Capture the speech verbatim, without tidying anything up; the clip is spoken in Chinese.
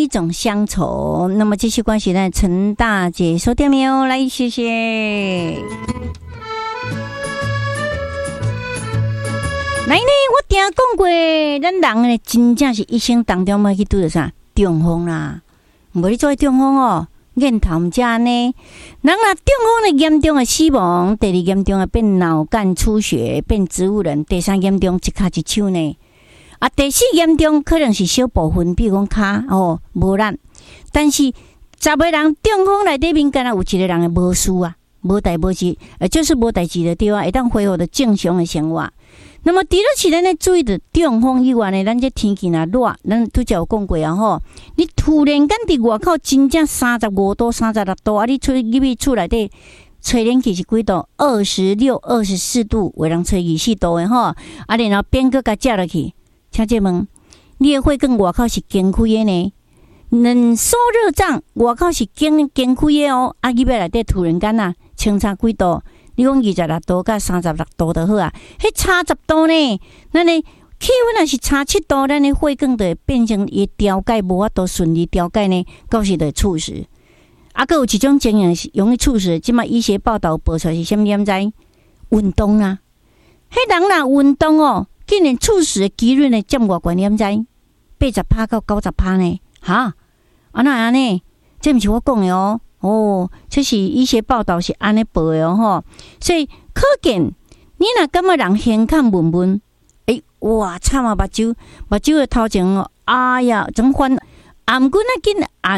种乡愁。那么这些关系呢，陈大姐收掉没有？来，谢谢。来呢，我听讲过，咱人呢真正是一生当中要去拄着啥中风啦，无你做中风哦，瘾头唔食呢。人啊，中风的严重的死亡，第二严重的变脑干出血，变植物人，第三严重一骹一手呢。啊，第四严重可能是小部分，比如讲骹哦无力，但是十个人中风内底面，敢若有一个人的无事啊，无代无志，呃，就是无代志的对啊，会当恢复到正常的生活。那么除了是咱咧注意的中风以外呢，咱这天气若热，咱拄则有讲过啊吼，你突然间伫外口真正三十五度、三十六度啊，你出入去厝内底吹冷气是几度？二十六、二十四度，有人吹二十四度的吼，啊，然后边个甲食落去，请这问，你的血管外口是经开的呢？冷缩热胀，外口是经经开的哦，啊，入来内底突然间啊，清差几度？你讲二十六度到三十六度就好啊，迄差十度呢？咱的气温若是差七度，咱的血管就会变成伊调解无法度顺利调解呢，到时就会猝死。啊，还有一种情形是容易猝死，即马医学报道报出来是啥物点知？运动啊，迄人若运动哦，竟然猝死的几率呢占偌悬点知？八十趴到九十趴呢？哈，安那安尼？这毋是我讲的哦。哦，这是医学报道是安尼报的哦吼，所以可见你若感觉人胸坎闷闷，诶，哇，惨啊！目睭目睭的头前哦，哎呀，怎翻？啊，毋过那紧按。